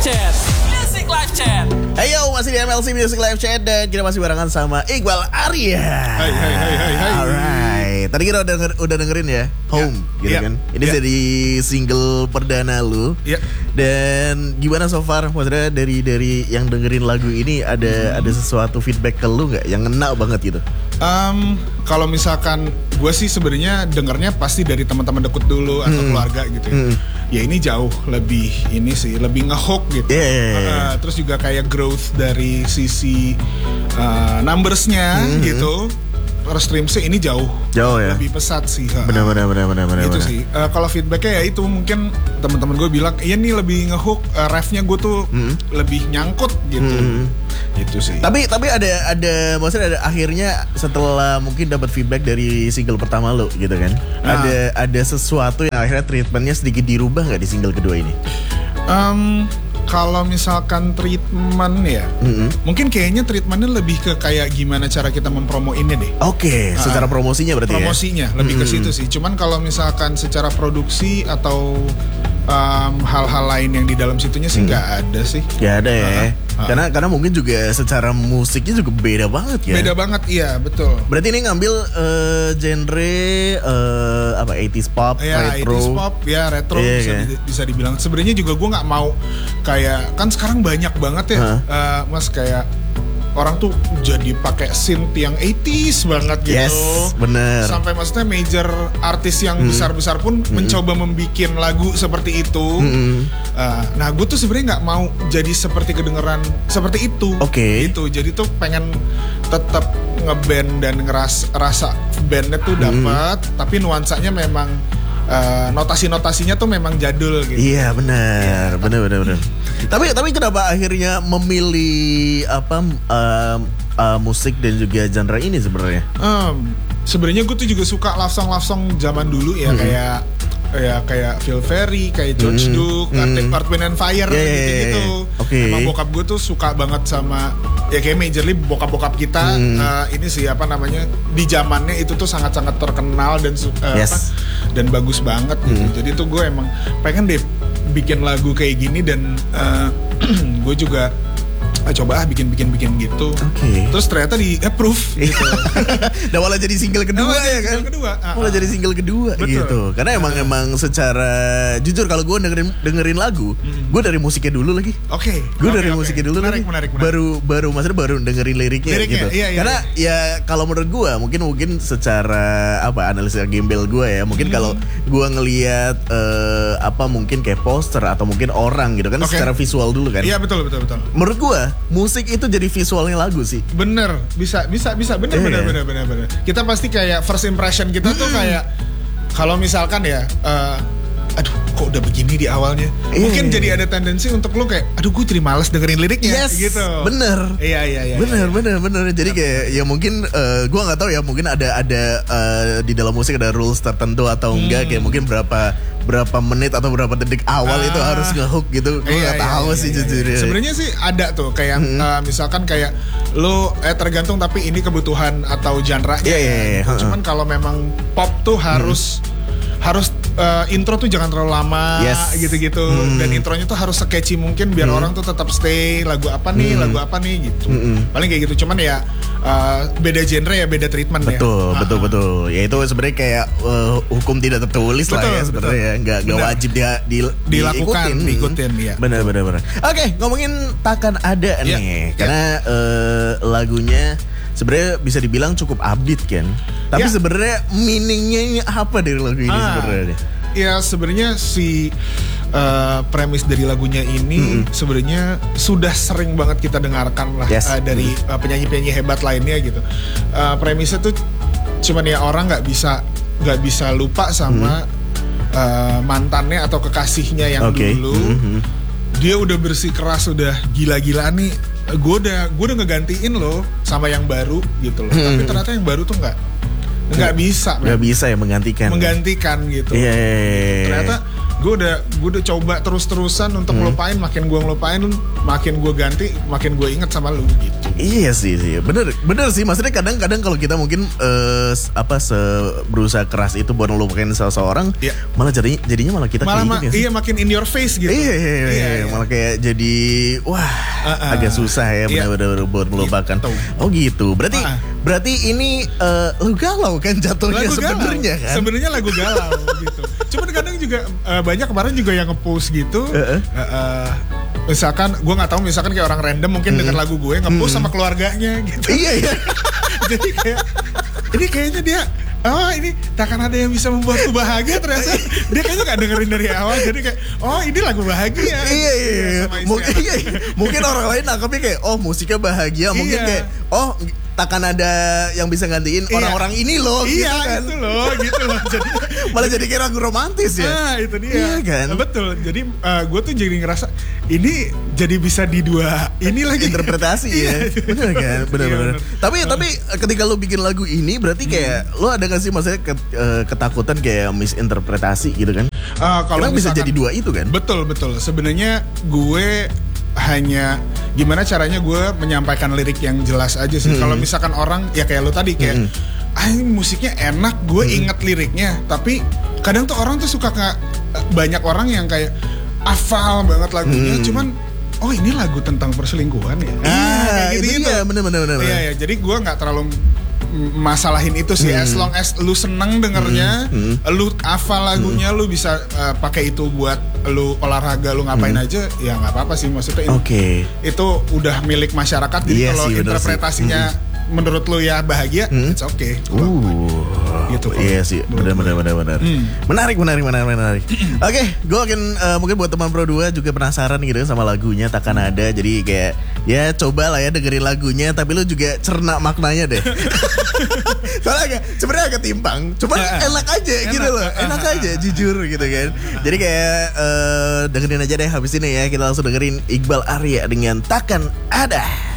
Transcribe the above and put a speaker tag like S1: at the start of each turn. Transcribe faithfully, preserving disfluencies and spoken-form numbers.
S1: Chat, Music Live Chat.
S2: Hey yo, masih di M L C Music Live Chat dan kita masih barengan sama Iqbal Arya.
S3: Hai hai hai hai hai.
S2: Alright, tadi kita udah denger, udah dengerin ya Home, ya, gitu ya, kan. Ini ya. Jadi single perdana lu.
S3: Ya.
S2: Dan gimana so far? Maksudnya dari dari yang dengerin lagu ini ada hmm. ada sesuatu feedback ke lu nggak yang ngena banget gitu?
S3: Um, kalau misalkan gue sih sebenarnya dengernya pasti dari teman-teman deket dulu atau hmm. keluarga gitu ya. Hmm. Ya ini jauh lebih ini sih lebih ngehook gitu.
S2: Yeah, yeah, yeah.
S3: Uh, terus juga kayak growth dari sisi uh, numbersnya hmm. gitu. Per stream sih ini jauh,
S2: jauh ya.
S3: Lebih pesat sih.
S2: Benar benar benar benar benar.
S3: Itu bener. Sih. Uh, kalau feedbacknya ya itu mungkin teman-teman gue bilang, iya nih lebih ngehook, uh, refnya gue tuh mm-hmm. lebih nyangkut gitu. Mm-hmm. Itu sih.
S2: Tapi tapi ada ada maksudnya ada akhirnya setelah mungkin dapat feedback dari single pertama lo gitu kan. Nah. Ada ada sesuatu yang akhirnya treatmentnya sedikit dirubah nggak di single kedua ini?
S3: Um, Kalau misalkan treatment ya, mm-hmm. mungkin kayaknya treatmentnya lebih ke kayak gimana cara kita mempromoinnya deh.
S2: Oke, okay, uh, secara promosinya berarti
S3: promosinya,
S2: ya?
S3: lebih
S2: mm-hmm.
S3: ke situ sih. Cuman kalau misalkan secara produksi atau um, hal-hal lain yang di dalam situnya sih nggak mm. ada sih.
S2: Nggak ada ya. Uh, uh. Karena karena mungkin juga secara musiknya juga beda banget ya.
S3: Beda banget, iya betul.
S2: Berarti ini ngambil uh, genre uh, apa eighties pop,
S3: ya,
S2: retro.
S3: eighties pop, ya retro
S2: yeah,
S3: bisa,
S2: yeah.
S3: di, bisa dibilang. Sebenarnya juga gue nggak mau kayak kan sekarang banyak banget ya, huh? uh, mas kayak orang tuh jadi pakai synth yang eighties banget gitu.
S2: Yes, bener.
S3: Sampai maksudnya major artis yang hmm. besar-besar pun hmm. mencoba membikin lagu seperti itu. Hmm. Uh, nah, gue tuh sebenarnya nggak mau jadi seperti kedengeran seperti itu.
S2: Oke. Okay.
S3: Gitu. Jadi tuh pengen tetap ngeband dan ngeras rasa bandnya tuh dapat, hmm. tapi nuansanya memang Uh, notasi-notasinya tuh memang jadul gitu.
S2: Iya benar, ya, benar benar benar. tapi tapi kenapa akhirnya memilih apa uh, uh, musik dan juga genre ini sebenarnya?
S3: Um, sebenarnya gue tuh juga suka love song love song zaman dulu ya, hmm. kayak ya kayak Phil Ferry, kayak George mm, Duke, mm. Earth, Wind and Fire yeah, gitu-gitu.
S2: Okay.
S3: Emang bokap gue tuh suka banget sama ya kayak majorly bokap-bokap kita mm. uh, ini sih apa namanya di zamannya itu tuh sangat-sangat terkenal dan uh,
S2: yes.
S3: apa, dan bagus banget gitu. Mm. Jadi tuh gue emang pengen deh bikin lagu kayak gini dan uh, gue juga ah, coba ah bikin-bikin-bikin gitu. Oke. Okay. Terus ternyata di approve gitu.
S2: Dan malah jadi single kedua
S3: nah,
S2: ya kan?
S3: Single kedua. Uh,
S2: malah uh, jadi single kedua betul. Gitu. Karena emang uh, emang secara jujur kalau gue dengerin dengerin lagu, mm-hmm. gue dari musiknya dulu lagi.
S3: Oke. Okay.
S2: Gue
S3: okay,
S2: dari
S3: okay.
S2: musiknya dulu
S3: menarik,
S2: lagi.
S3: Menarik, menarik.
S2: Baru baru maksudnya baru dengerin liriknya, liriknya gitu. Iya, iya, Karena iya. ya kalau menurut gue mungkin mungkin secara apa analisa gembel gue ya, mungkin hmm. kalau gue ngelihat uh, apa mungkin kayak poster atau mungkin orang gitu kan okay. secara visual dulu kan.
S3: Iya betul betul betul.
S2: Menurut gue musik itu jadi visualnya lagu sih.
S3: Bener, bisa bisa bisa bener yeah. bener bener bener bener. Kita pasti kayak first impression kita tuh kayak kalau misalkan ya, uh, aduh kok udah begini di awalnya. Yeah. Mungkin jadi ada tendensi untuk lo kayak, aduh gue jadi malas dengerin liriknya.
S2: Yes,
S3: gitu.
S2: Bener.
S3: Iya iya iya.
S2: Bener
S3: iya.
S2: bener bener. Jadi kayak ya mungkin uh, gue nggak tahu ya mungkin ada ada uh, di dalam musik ada rules tertentu atau enggak hmm. kayak mungkin berapa berapa menit atau berapa detik awal ah. itu harus ngehook gitu. Gue nggak iya, tahu iya, sih iya, jujur. Iya.
S3: Sebenarnya sih ada tuh kayak hmm. uh, misalkan kayak lo eh tergantung tapi ini kebutuhan atau genre-nya.
S2: Iya iya. iya.
S3: Gitu. Cuman kalau memang pop tuh harus hmm. harus uh, intro tuh jangan terlalu lama yes. gitu-gitu hmm. dan intronya tuh harus se-catchy mungkin biar hmm. orang tuh tetap stay lagu apa nih hmm. lagu apa nih gitu hmm. paling kayak gitu cuman ya uh, beda genre ya beda treatment
S2: betul,
S3: ya
S2: betul betul betul ya itu sebenarnya kayak uh, hukum tidak tertulis betul, lah ya sebenarnya ya nggak nggak wajib dia di,
S3: dilakukan
S2: diikutin
S3: diikutin ya
S2: benar benar benar oke okay, ngomongin takkan ada
S3: yeah.
S2: nih karena yeah. uh, lagunya sebenarnya bisa dibilang cukup upbeat kan. Tapi ya. Sebenarnya meaningnya ini apa dari lagu ini ah, sebenarnya?
S3: Ya sebenarnya si uh, premis dari lagunya ini mm-hmm. sebenarnya sudah sering banget kita dengarkan lah yes. uh, dari uh, penyanyi-penyanyi hebat lainnya gitu. Uh, premisnya tuh cuman ya orang nggak bisa nggak bisa lupa sama mm-hmm. uh, mantannya atau kekasihnya yang okay. dulu. Mm-hmm. Dia udah bersih keras udah gila-gilaan nih. Gue udah gue udah ngegantiin lo sama yang baru gitu loh. Hmm. Tapi ternyata yang baru tuh nggak nggak bisa.
S2: Nggak bisa ya menggantikan.
S3: Menggantikan gitu.
S2: Yeah, yeah, yeah.
S3: Ternyata gue udah gue udah coba terus-terusan untuk hmm. ngelupain. Makin gue ngelupain, makin gue ganti, makin gue inget sama lo gitu.
S2: Iya sih sih, bener bener sih. Maksudnya kadang-kadang kalau kita mungkin uh, apa se berusaha keras itu buat ngelupain seseorang, yeah. malah jadinya jadinya malah kita
S3: malah
S2: kayak
S3: ma- iya makin in your face gitu.
S2: Iya iya, iya, iya, iya. Malah kayak jadi wah uh-uh. agak susah ya yeah. benar-benar buat melupakan. Gitu. Oh gitu. Berarti uh-uh. berarti ini uh, lagu galau kan jatuhnya sebenarnya kan?
S3: Sebenarnya lagu galau gitu. Cuman kadang juga uh, banyak kemarin juga yang nge-post gitu. Uh-uh. Uh, uh, misalkan gue nggak tahu misalkan kayak orang random mungkin mm-hmm. denger lagu gue nge-post mm-hmm. sama keluarganya gitu.
S2: Iya iya.
S3: Jadi kayak ini kayaknya dia oh ini takkan ada yang bisa membuatku bahagia, ternyata dia kayaknya gak dengerin dari awal. Jadi kayak oh ini lagu bahagia.
S2: Iya iya iya. Mungkin iya, iya. Mungkin orang lain nangkepnya kayak oh musiknya bahagia. Mungkin iya. kayak oh takkan ada yang bisa gantiin iya. orang-orang ini loh.
S3: Iya
S2: gitu kan.
S3: gitu loh gitu loh. Jadi
S2: malah jadi kayak lagu romantis ya.
S3: Nah itu dia.
S2: Iya kan.
S3: Betul. Jadi uh, gue tuh jadi ngerasa ini jadi bisa di dua ini lagi
S2: interpretasi ya. Bener kan. Bener-bener. Iya, tapi uh. tapi ketika lo bikin lagu ini berarti kayak hmm. lo ada gak sih maksudnya ketakutan kayak misinterpretasi gitu kan? Uh, kalau misalkan, bisa jadi dua itu kan?
S3: Betul betul. Sebenarnya gue hanya gimana caranya gue menyampaikan lirik yang jelas aja sih. Hmm. Kalau misalkan orang ya kayak lo tadi kayak, hmm. ah ini musiknya enak, gue hmm. inget liriknya. Tapi kadang tuh orang tuh suka kayak banyak orang yang kayak hafal banget lagunya, hmm. cuman oh ini lagu tentang perselingkuhan ya.
S2: Ah, ah gitu gitu. Iya bener-bener.
S3: Iya ya. Jadi gue nggak terlalu masalahin itu sih, hmm. as long as lu seneng dengernya, hmm. Hmm. lu hafal lagunya, hmm. lu bisa uh, pakai itu buat lu olahraga, lu ngapain hmm. aja, ya nggak apa-apa sih maksudnya. Oke. Okay. Itu udah milik masyarakat, jadi yeah, kalau interpretasinya hmm. menurut lu ya bahagia, hmm. it's okay.
S2: Uh, gitu. Iya sih, benar-benar benar-benar. Hmm. Menarik, menarik, menarik, menarik. Oke, okay, gue akan uh, mungkin buat teman Pro dua juga penasaran gitu sama lagunya Takkan Ada, jadi kayak ya coba lah ya dengerin lagunya, tapi lu juga cerna maknanya deh. Soalnya sebenarnya agak timpang, cuma ya, enak aja enak, gitu loh, enak aja jujur gitu kan. Jadi kayak uh, dengerin aja deh habis ini ya, kita langsung dengerin Iqbal Arya dengan Takkan Ada.